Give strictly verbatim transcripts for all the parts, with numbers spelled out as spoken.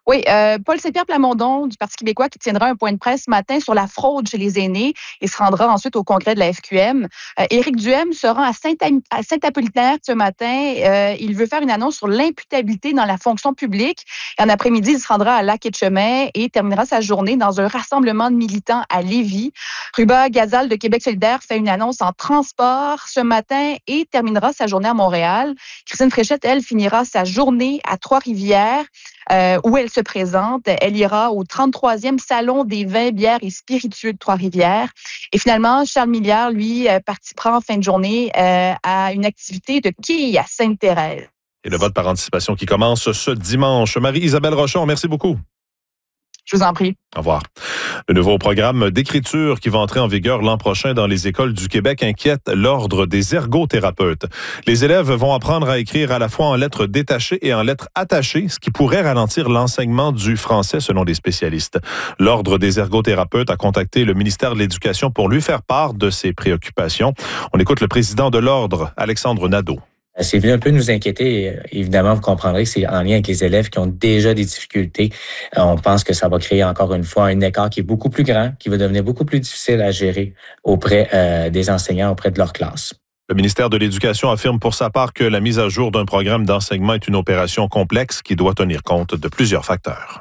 Oui, euh, Paul Saint-Pierre Plamondon du Parti québécois qui tiendra un point de presse ce matin sur la fraude chez les aînés et se rendra ensuite au congrès de la F Q M. Euh, Éric Duhaime se rend à Saint- à Saint-Apollinaire ce matin. Euh, il veut faire une annonce sur l'imputabilité dans la fonction publique. Et en après-midi, il se rendra à Lac-Etchemin et terminera sa journée dans un rassemblement de militants à Lévis. Ruba Gazal de Québec solidaire fait une annonce en transport ce matin et terminera sa journée à Montréal. Christine Fréchette, elle, finira sa journée à Trois-Rivières. Euh, où elle se présente. Elle ira au trente-troisième Salon des vins, bières et spiritueux de Trois-Rivières. Et finalement, Charles Milliard, lui, euh, participera en fin de journée euh, à une activité de quilles à Sainte-Thérèse. Et le vote par anticipation qui commence ce dimanche. Marie-Isabelle Rochon, merci beaucoup. Je vous en prie. Au revoir. Le nouveau programme d'écriture qui va entrer en vigueur l'an prochain dans les écoles du Québec inquiète l'Ordre des ergothérapeutes. Les élèves vont apprendre à écrire à la fois en lettres détachées et en lettres attachées, ce qui pourrait ralentir l'enseignement du français selon des spécialistes. L'Ordre des ergothérapeutes a contacté le ministère de l'Éducation pour lui faire part de ses préoccupations. On écoute le président de l'Ordre, Alexandre Nadeau. C'est venu un peu nous inquiéter. Évidemment, vous comprendrez que c'est en lien avec les élèves qui ont déjà des difficultés. On pense que ça va créer encore une fois un écart qui est beaucoup plus grand, qui va devenir beaucoup plus difficile à gérer auprès euh, des enseignants, auprès de leur classe. Le ministère de l'Éducation affirme pour sa part que la mise à jour d'un programme d'enseignement est une opération complexe qui doit tenir compte de plusieurs facteurs.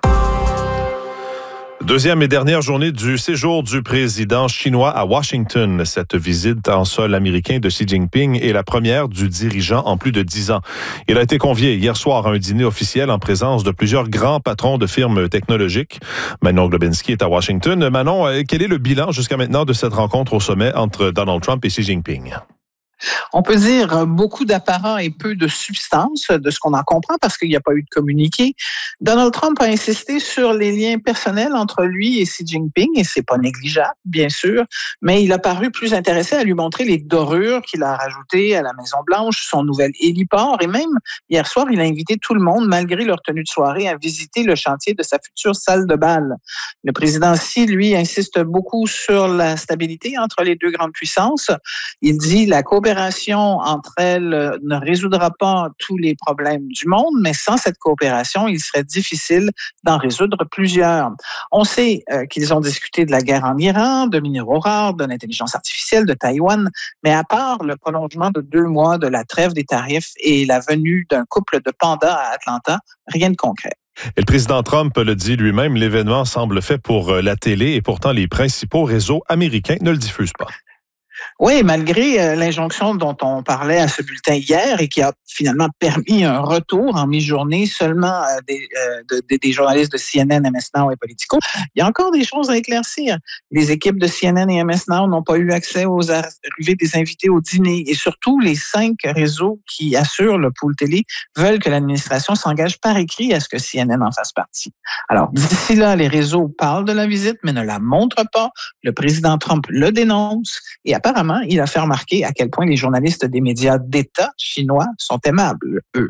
Deuxième et dernière journée du séjour du président chinois à Washington. Cette visite en sol américain de Xi Jinping est la première du dirigeant en plus de dix ans. Il a été convié hier soir à un dîner officiel en présence de plusieurs grands patrons de firmes technologiques. Manon Globinski est à Washington. Manon, quel est le bilan jusqu'à maintenant de cette rencontre au sommet entre Donald Trump et Xi Jinping? On peut dire beaucoup d'apparent et peu de substance, de ce qu'on en comprend, parce qu'il n'y a pas eu de communiqué. Donald Trump a insisté sur les liens personnels entre lui et Xi Jinping, et c'est pas négligeable, bien sûr, mais il a paru plus intéressé à lui montrer les dorures qu'il a rajoutées à la Maison-Blanche, son nouvel héliport, et même, hier soir, il a invité tout le monde, malgré leur tenue de soirée, à visiter le chantier de sa future salle de bal. Le président Xi, lui, insiste beaucoup sur la stabilité entre les deux grandes puissances. Il dit la coopération entre elles ne résoudra pas tous les problèmes du monde, mais sans cette coopération, il serait difficile d'en résoudre plusieurs. On sait euh, qu'ils ont discuté de la guerre en Iran, de minéraux rares, de l'intelligence artificielle, de Taïwan, mais à part le prolongement de deux mois de la trêve des tarifs et la venue d'un couple de pandas à Atlanta, rien de concret. Et le président Trump le dit lui-même, l'événement semble fait pour la télé et pourtant les principaux réseaux américains ne le diffusent pas. Oui, malgré euh, l'injonction dont on parlait à ce bulletin hier et qui a finalement permis un retour en mi-journée seulement euh, des, euh, de, de, des journalistes de C N N, M S Now et Politico, il y a encore des choses à éclaircir. Les équipes de C N N et M S Now n'ont pas eu accès aux arrivées des invités au dîner et surtout les cinq réseaux qui assurent le pool télé veulent que l'administration s'engage par écrit à ce que C N N en fasse partie. Alors, d'ici là, les réseaux parlent de la visite mais ne la montrent pas. Le président Trump le dénonce et apparemment, il a fait remarquer à quel point les journalistes des médias d'État chinois sont aimables, eux.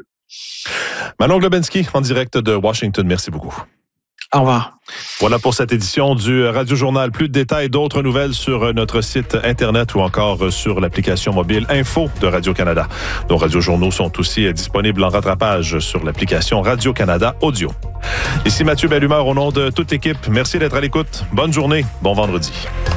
Manon Globinski, en direct de Washington. Merci beaucoup. Au revoir. Voilà pour cette édition du Radio Journal. Plus de détails, d'autres nouvelles sur notre site Internet ou encore sur l'application mobile Info de Radio-Canada. Nos radiojournaux sont aussi disponibles en rattrapage sur l'application Radio-Canada Audio. Ici Mathieu Bellumeur au nom de toute l'équipe. Merci d'être à l'écoute. Bonne journée. Bon vendredi.